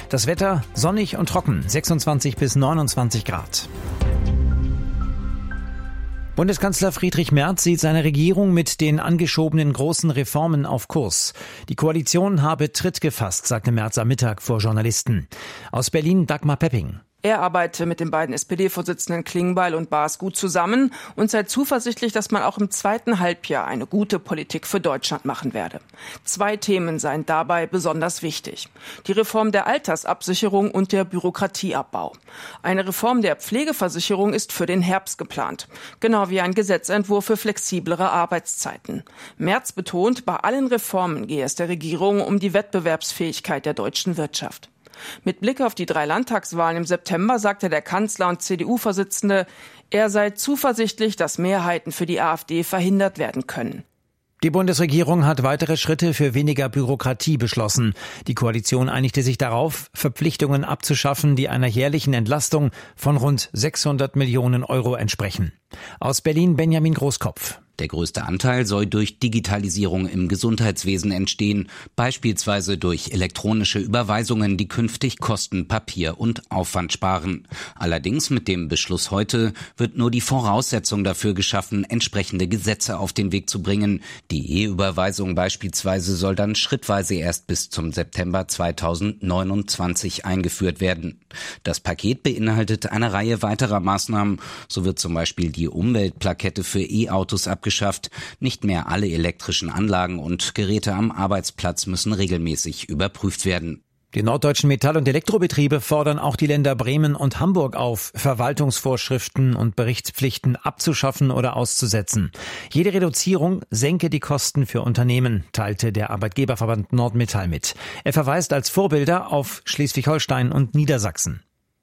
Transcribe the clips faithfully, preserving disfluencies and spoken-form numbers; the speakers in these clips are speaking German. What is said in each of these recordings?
Das Wetter sonnig und trocken, sechsundzwanzig bis neunundzwanzig Grad. Bundeskanzler Friedrich Merz sieht seine Regierung mit den angeschobenen großen Reformen auf Kurs. Die Koalition habe Tritt gefasst, sagte Merz am Mittag vor Journalisten. Aus Berlin Dagmar Pepping. Er arbeite mit den beiden S P D-Vorsitzenden Klingbeil und Baas gut zusammen und sei zuversichtlich, dass man auch im zweiten Halbjahr eine gute Politik für Deutschland machen werde. Zwei Themen seien dabei besonders wichtig: die Reform der Altersabsicherung und der Bürokratieabbau. Eine Reform der Pflegeversicherung ist für den Herbst geplant, genau wie ein Gesetzentwurf für flexiblere Arbeitszeiten. Merz betont, bei allen Reformen gehe es der Regierung um die Wettbewerbsfähigkeit der deutschen Wirtschaft. Mit Blick auf die drei Landtagswahlen im September sagte der Kanzler und C D U-Vorsitzende, er sei zuversichtlich, dass Mehrheiten für die AfD verhindert werden können. Die Bundesregierung hat weitere Schritte für weniger Bürokratie beschlossen. Die Koalition einigte sich darauf, Verpflichtungen abzuschaffen, die einer jährlichen Entlastung von rund sechshundert Millionen Euro entsprechen. Aus Berlin Benjamin Großkopf. Der größte Anteil soll durch Digitalisierung im Gesundheitswesen entstehen, beispielsweise durch elektronische Überweisungen, die künftig Kosten, Papier und Aufwand sparen. Allerdings mit dem Beschluss heute wird nur die Voraussetzung dafür geschaffen, entsprechende Gesetze auf den Weg zu bringen. Die E-Überweisung beispielsweise soll dann schrittweise erst bis zum September zweitausendneunundzwanzig eingeführt werden. Das Paket beinhaltet eine Reihe weiterer Maßnahmen. So wird zum Beispiel die Umweltplakette für E-Autos abgeschafft. Geschafft. Nicht mehr alle elektrischen Anlagen und Geräte am Arbeitsplatz müssen regelmäßig überprüft werden. Die norddeutschen Metall- und Elektrobetriebe fordern auch die Länder Bremen und Hamburg auf, Verwaltungsvorschriften und Berichtspflichten abzuschaffen oder auszusetzen. Jede Reduzierung senke die Kosten für Unternehmen, teilte der Arbeitgeberverband Nordmetall mit. Er verweist als Vorbilder auf Schleswig-Holstein und Niedersachsen.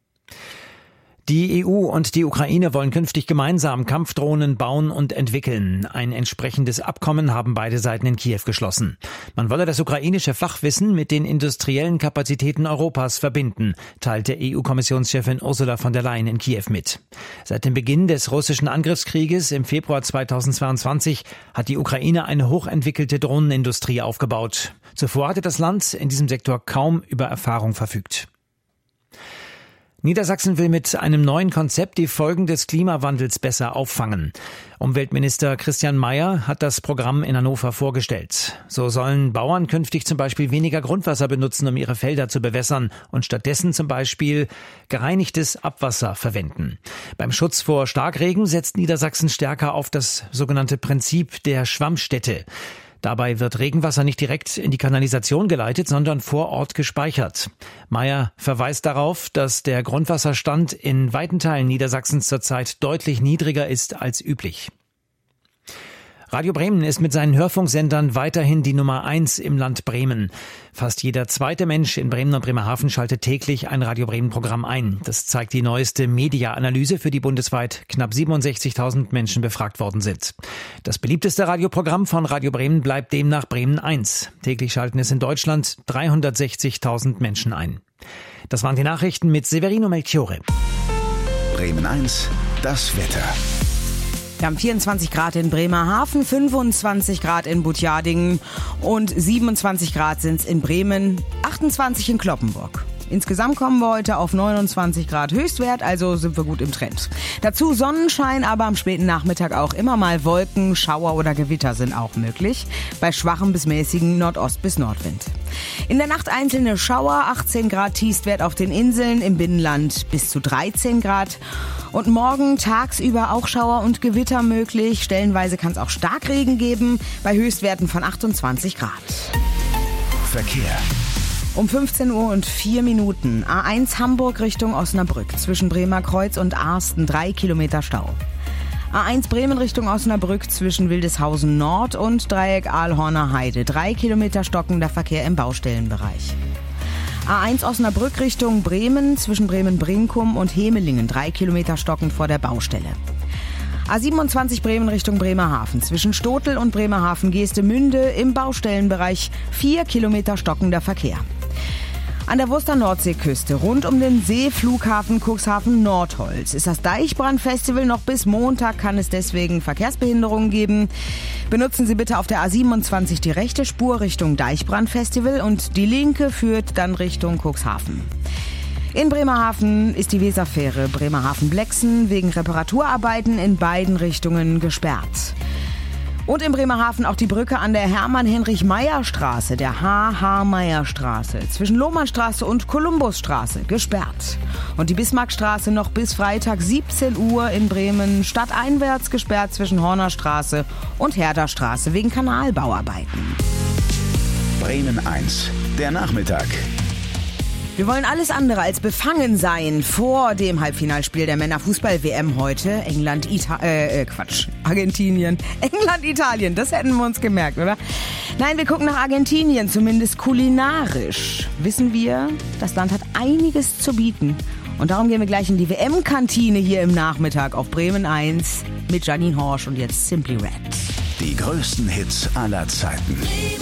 Die E U und die Ukraine wollen künftig gemeinsam Kampfdrohnen bauen und entwickeln. Ein entsprechendes Abkommen haben beide Seiten in Kiew geschlossen. Man wolle das ukrainische Fachwissen mit den industriellen Kapazitäten Europas verbinden, teilte E U-Kommissionschefin Ursula von der Leyen in Kiew mit. Seit dem Beginn des russischen Angriffskrieges im Februar zweitausendzweiundzwanzig hat die Ukraine eine hochentwickelte Drohnenindustrie aufgebaut. Zuvor hatte das Land in diesem Sektor kaum über Erfahrung verfügt. Niedersachsen will mit einem neuen Konzept die Folgen des Klimawandels besser auffangen. Umweltminister Christian Mayer hat das Programm in Hannover vorgestellt. So sollen Bauern künftig zum Beispiel weniger Grundwasser benutzen, um ihre Felder zu bewässern und stattdessen zum Beispiel gereinigtes Abwasser verwenden. Beim Schutz vor Starkregen setzt Niedersachsen stärker auf das sogenannte Prinzip der Schwammstätte. Dabei wird Regenwasser nicht direkt in die Kanalisation geleitet, sondern vor Ort gespeichert. Mayer verweist darauf, dass der Grundwasserstand in weiten Teilen Niedersachsens zurzeit deutlich niedriger ist als üblich. Radio Bremen ist mit seinen Hörfunksendern weiterhin die Nummer eins im Land Bremen. Fast jeder zweite Mensch in Bremen und Bremerhaven schaltet täglich ein Radio Bremen Programm ein. Das zeigt die neueste Media-Analyse, für die bundesweit knapp siebenundsechzigtausend Menschen befragt worden sind. Das beliebteste Radioprogramm von Radio Bremen bleibt demnach Bremen eins. Täglich schalten es in Deutschland dreihundertsechzigtausend Menschen ein. Das waren die Nachrichten mit Severino Melchiorre. Bremen eins, das Wetter. Wir haben vierundzwanzig Grad in Bremerhaven, fünfundzwanzig Grad in Butjadingen und siebenundzwanzig Grad sind es in Bremen, achtundzwanzig in Cloppenburg. Insgesamt kommen wir heute auf neunundzwanzig Grad Höchstwert, also sind wir gut im Trend. Dazu Sonnenschein, aber am späten Nachmittag auch immer mal Wolken, Schauer oder Gewitter sind auch möglich. Bei schwachem bis mäßigen Nordost- bis Nordwind. In der Nacht einzelne Schauer, achtzehn Grad Tiefstwert auf den Inseln, im Binnenland bis zu dreizehn Grad. Und morgen tagsüber auch Schauer und Gewitter möglich. Stellenweise kann es auch Starkregen geben, bei Höchstwerten von achtundzwanzig Grad. Verkehr. Um fünfzehn Uhr und vier Minuten. A eins Hamburg Richtung Osnabrück. Zwischen Bremerkreuz und Arsten drei Kilometer Stau. A eins Bremen Richtung Osnabrück zwischen Wildeshausen Nord und Dreieck Aalhorner Heide. Drei Kilometer stockender Verkehr im Baustellenbereich. A eins Osnabrück Richtung Bremen zwischen Bremen-Brinkum und Hemelingen. Drei Kilometer stockend vor der Baustelle. A siebenundzwanzig Bremen Richtung Bremerhaven. Zwischen Stotel und Bremerhaven-Geestemünde im Baustellenbereich. Vier Kilometer stockender Verkehr. An der Wurster Nordseeküste rund um den Seeflughafen Cuxhaven Nordholz ist das Deichbrandfestival. Noch bis Montag kann es deswegen Verkehrsbehinderungen geben. Benutzen Sie bitte auf der A siebenundzwanzig die rechte Spur Richtung Deichbrandfestival und die linke führt dann Richtung Cuxhaven. In Bremerhaven ist die Weserfähre Bremerhaven-Blexen wegen Reparaturarbeiten in beiden Richtungen gesperrt. Und in Bremerhaven auch die Brücke an der Hermann-Heinrich-Meyer-Straße, der H H-Meyer-Straße, zwischen Lohmannstraße und Kolumbusstraße gesperrt. Und die Bismarckstraße noch bis Freitag siebzehn Uhr in Bremen stadteinwärts gesperrt zwischen Hornerstraße und Herderstraße wegen Kanalbauarbeiten. Bremen eins, der Nachmittag. Wir wollen alles andere als befangen sein vor dem Halbfinalspiel der Männerfußball-W M heute. England, Ita- äh, Quatsch, Argentinien. England, Italien, das hätten wir uns gemerkt, oder? Nein, wir gucken nach Argentinien, zumindest kulinarisch. Wissen wir, das Land hat einiges zu bieten. Und darum gehen wir gleich in die W M-Kantine hier im Nachmittag auf Bremen eins mit Janine Horsch und jetzt Simply Red. Die größten Hits aller Zeiten.